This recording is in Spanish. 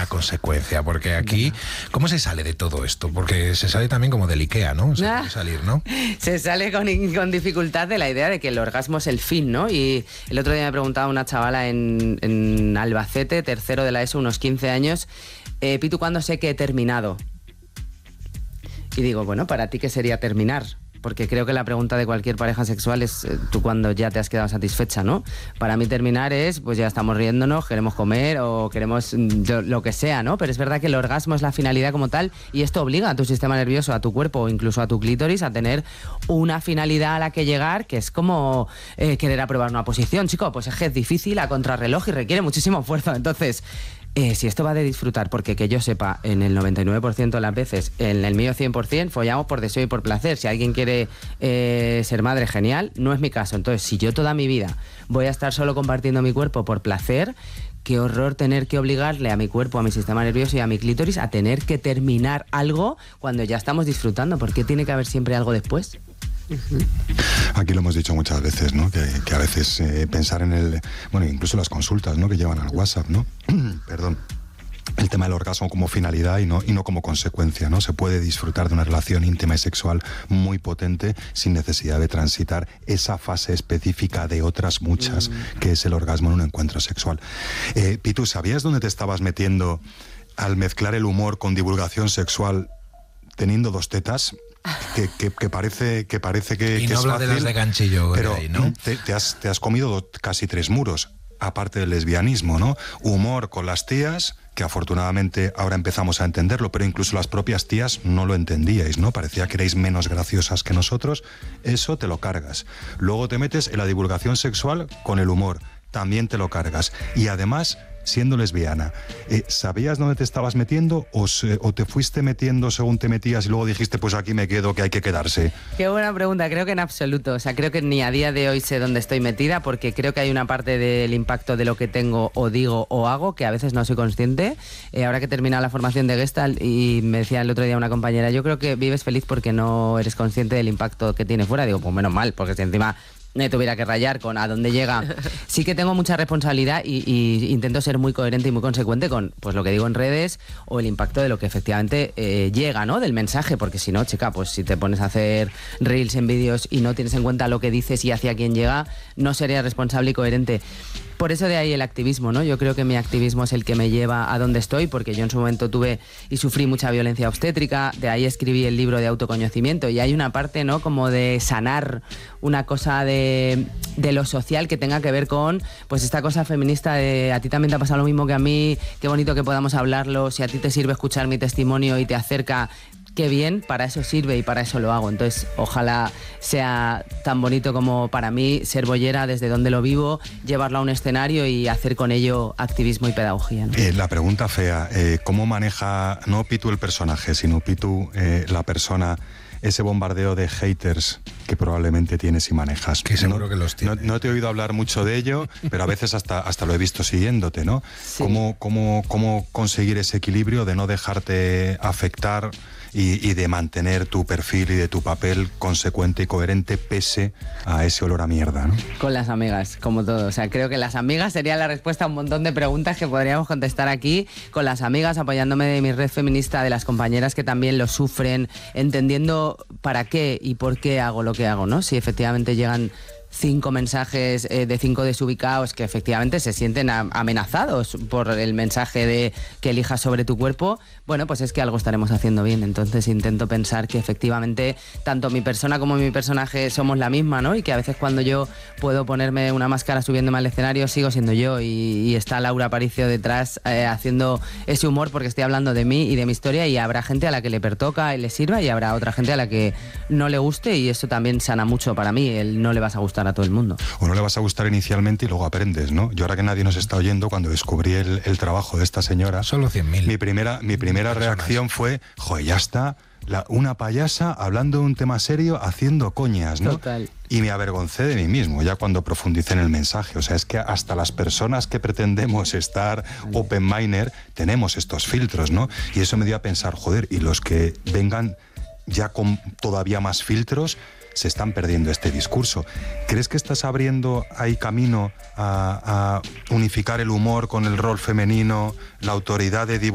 consecuencia, porque aquí, ¿cómo se sale de todo esto? Porque se sale también como del Ikea, ¿no? Se puede salir, ¿no? Se sale con dificultad de la idea de que el orgasmo es el fin, ¿no? Y el otro día me preguntaba una chavala en Albacete, tercero de la ESO, unos 15 años, Pitu, ¿cuándo sé que he terminado? Y digo, bueno, ¿para ti qué sería terminar? Porque creo que la pregunta de cualquier pareja sexual es tú cuando ya te has quedado satisfecha, ¿no? Para mí terminar es, pues ya estamos riéndonos, queremos comer o queremos lo que sea, ¿no? Pero es verdad que el orgasmo es la finalidad como tal y esto obliga a tu sistema nervioso, a tu cuerpo o incluso a tu clítoris a tener una finalidad a la que llegar, que es como querer aprobar una posición, chico, pues es que es difícil, a contrarreloj y requiere muchísimo esfuerzo. Entonces, si esto va de disfrutar, porque que yo sepa, en el 99% de las veces, en el mío 100%, follamos por deseo y por placer. Si alguien quiere ser madre, genial, no es mi caso. Entonces, si yo toda mi vida voy a estar solo compartiendo mi cuerpo por placer, qué horror tener que obligarle a mi cuerpo, a mi sistema nervioso y a mi clítoris a tener que terminar algo cuando ya estamos disfrutando. ¿Por qué tiene que haber siempre algo después? Aquí lo hemos dicho muchas veces, ¿no? Que a veces pensar en el... Bueno, incluso las consultas, ¿no? Que llevan al WhatsApp, ¿no? Perdón. El tema del orgasmo como finalidad y no como consecuencia, ¿no? Se puede disfrutar de una relación íntima y sexual muy potente sin necesidad de transitar esa fase específica de otras muchas, que es el orgasmo en un encuentro sexual. Pitu, ¿sabías dónde te estabas metiendo al mezclar el humor con divulgación sexual teniendo dos tetas? Que parece que y no es habla fácil, de las de ganchillo, pero ahí, ¿no? te has comido casi 3 muros, aparte del lesbianismo, ¿no? Humor con las tías, que afortunadamente ahora empezamos a entenderlo, pero incluso las propias tías no lo entendíais, ¿no? Parecía que erais menos graciosas que nosotros. Eso te lo cargas. Luego te metes en la divulgación sexual con el humor, también te lo cargas. Y además, siendo lesbiana, ¿sabías dónde te estabas metiendo o te fuiste metiendo según te metías y luego dijiste, pues aquí me quedo, que hay que quedarse? Qué buena pregunta, creo que en absoluto. O sea, creo que ni a día de hoy sé dónde estoy metida, porque creo que hay una parte del impacto de lo que tengo o digo o hago que a veces no soy consciente. Ahora que he terminado la formación de Gestalt, y me decía el otro día una compañera, yo creo que vives feliz porque no eres consciente del impacto que tiene fuera. Digo, pues menos mal, porque si encima me tuviera que rayar con a dónde llega. Sí que tengo mucha responsabilidad y intento ser muy coherente y muy consecuente con pues lo que digo en redes o el impacto de lo que efectivamente llega, ¿no? Del mensaje, porque si no, chica, pues si te pones a hacer reels en vídeos y no tienes en cuenta lo que dices y hacia quién llega, no serías responsable y coherente. Por eso de ahí el activismo, ¿no? Yo creo que mi activismo es el que me lleva a donde estoy, porque yo en su momento tuve y sufrí mucha violencia obstétrica, de ahí escribí el libro de autoconocimiento, y hay una parte, ¿no? Como de sanar una cosa de lo social que tenga que ver con, pues esta cosa feminista de a ti también te ha pasado lo mismo que a mí, qué bonito que podamos hablarlo, si a ti te sirve escuchar mi testimonio y te acerca, qué bien, para eso sirve y para eso lo hago. Entonces, ojalá sea tan bonito como para mí ser boyera desde donde lo vivo, llevarlo a un escenario y hacer con ello activismo y pedagogía, ¿no? La pregunta fea, ¿cómo maneja, no Pitu el personaje, sino Pitu la persona, ese bombardeo de haters que probablemente tienes y manejas? Que seguro que los tienes. No te he oído hablar mucho de ello, pero a veces hasta lo he visto siguiéndote, ¿no? Sí. ¿Cómo conseguir ese equilibrio de no dejarte afectar y de mantener tu perfil y de tu papel consecuente y coherente pese a ese olor a mierda, ¿no? Con las amigas, como todo. O sea, creo que las amigas sería la respuesta a un montón de preguntas que podríamos contestar aquí. Con las amigas, apoyándome de mi red feminista, de las compañeras que también lo sufren, entendiendo para qué y por qué hago lo que hago, ¿no? Si efectivamente llegan 5 mensajes de 5 desubicados que efectivamente se sienten amenazados por el mensaje de que elijas sobre tu cuerpo, bueno, pues es que algo estaremos haciendo bien. Entonces intento pensar que efectivamente tanto mi persona como mi personaje somos la misma, ¿no? Y que a veces cuando yo puedo ponerme una máscara subiéndome al escenario sigo siendo yo, y está Laura Aparicio detrás haciendo ese humor porque estoy hablando de mí y de mi historia, y habrá gente a la que le pertoca y le sirva y habrá otra gente a la que no le guste, y eso también sana mucho para mí, el no le vas a gustar a todo el mundo. O no le vas a gustar inicialmente y luego aprendes, ¿no? Yo ahora que nadie nos está oyendo, cuando descubrí el trabajo de esta señora... Solo 100.000. Mi primera reacción fue, joder, ya está, una payasa hablando de un tema serio, haciendo coñas, ¿no? Total. Y me avergoncé de mí mismo, ya cuando profundicé en el mensaje. O sea, es que hasta las personas que pretendemos estar open-minded tenemos estos filtros, ¿no? Y eso me dio a pensar, joder, y los que vengan ya con todavía más filtros se están perdiendo este discurso. ¿Crees que estás abriendo ahí camino a unificar el humor con el rol femenino, la autoridad de